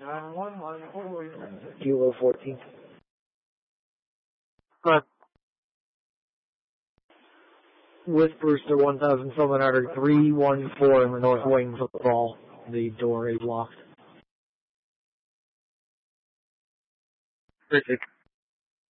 Kilo 14. Good. With Brewster 1700 314 in the north wing of the ball. The door is locked. Perfect.